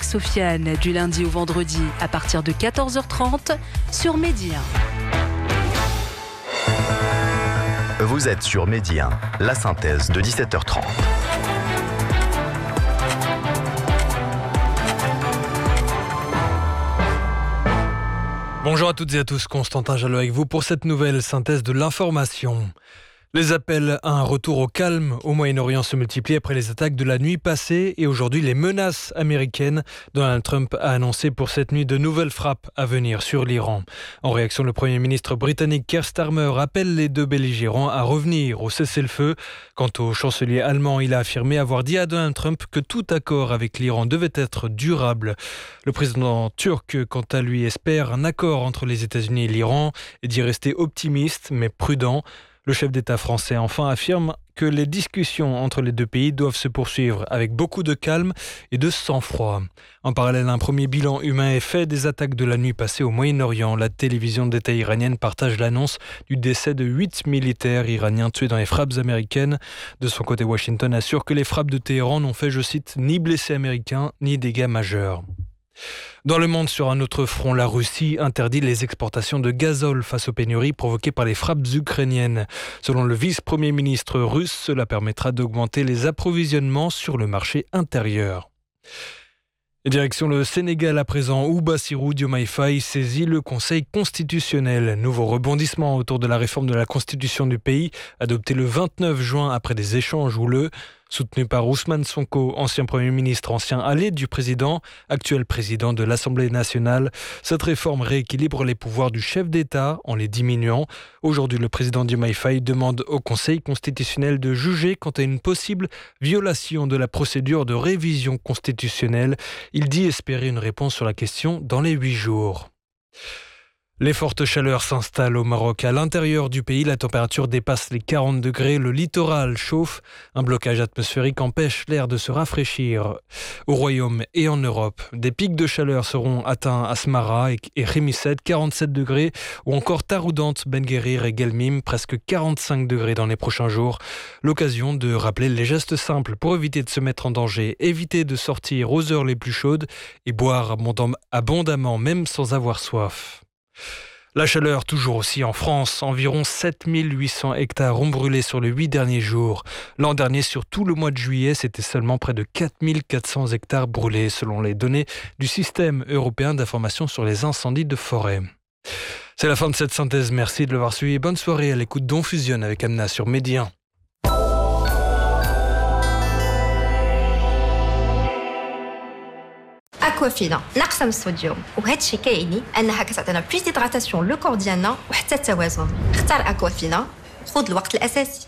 Sofiane du lundi au vendredi à partir de 14h30 sur Média 1. Vous êtes sur Média 1, la synthèse de 17h30. Bonjour à toutes et à tous, Constantin Jalot avec vous pour cette nouvelle synthèse de l'information. Les appels à un retour au calme au Moyen-Orient se multiplient après les attaques de la nuit passée et aujourd'hui les menaces américaines. Donald Trump a annoncé pour cette nuit de nouvelles frappes à venir sur l'Iran. En réaction, le Premier ministre britannique Keir Starmer appelle les deux belligérants à revenir au cessez-le-feu. Quant au chancelier allemand, il a affirmé avoir dit à Donald Trump que tout accord avec l'Iran devait être durable. Le président turc, quant à lui, espère un accord entre les États-Unis et l'Iran et dit rester optimiste mais prudent. Le chef d'État français enfin affirme que les discussions entre les deux pays doivent se poursuivre avec beaucoup de calme et de sang-froid. En parallèle, un premier bilan humain est fait des attaques de la nuit passée au Moyen-Orient. La télévision d'État iranienne partage l'annonce du décès de 8 militaires iraniens tués dans les frappes américaines. De son côté, Washington assure que les frappes de Téhéran n'ont fait, je cite, ni blessés américains ni dégâts majeurs. Dans le monde, sur un autre front, la Russie interdit les exportations de gazole face aux pénuries provoquées par les frappes ukrainiennes. Selon le vice-premier ministre russe, cela permettra d'augmenter les approvisionnements sur le marché intérieur. Direction le Sénégal à présent, où Bassirou Diomaye Faye saisit le Conseil constitutionnel. Nouveau rebondissement autour de la réforme de la Constitution du pays, adoptée le 29 juin après des échanges houleux. Soutenu par Ousmane Sonko, ancien Premier ministre, ancien allié du président, actuel président de l'Assemblée nationale. Cette réforme rééquilibre les pouvoirs du chef d'État en les diminuant. Aujourd'hui, le président Diomaye Faye demande au Conseil constitutionnel de juger quant à une possible violation de la procédure de révision constitutionnelle. Il dit espérer une réponse sur la question dans les 8 jours. Les fortes chaleurs s'installent au Maroc. À l'intérieur du pays, la température dépasse les 40 degrés. Le littoral chauffe. Un blocage atmosphérique empêche l'air de se rafraîchir. Au Royaume et en Europe, des pics de chaleur seront atteints à Smara et Rémisset, 47 degrés, ou encore Taroudante, Ben Guerir et Guelmim, presque 45 degrés dans les prochains jours. L'occasion de rappeler les gestes simples pour éviter de se mettre en danger, éviter de sortir aux heures les plus chaudes et boire abondamment, même sans avoir soif. La chaleur toujours aussi en France, environ 7800 hectares ont brûlé sur les 8 derniers jours. L'an dernier, sur tout le mois de juillet, c'était seulement près de 4400 hectares brûlés, selon les données du système européen d'information sur les incendies de forêt. C'est la fin de cette synthèse, merci de l'avoir suivi. Bonne soirée à l'écoute d'Onfusion avec Amna sur Média 1. اكوافينا ناقصه من الصوديوم وهذا الشيء كيعني انها كتعطينا بلوس ديدراتاسيون لو كور ديالنا وحتى التوازن. اختار اكوافينا، خذ الوقت الاساسي.